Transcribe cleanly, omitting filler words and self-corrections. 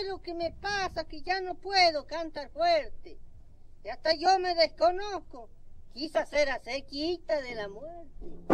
es lo que me pasa? Que ya no puedo cantar fuerte. Y hasta yo me desconozco. Quizás era cerquita de la muerte.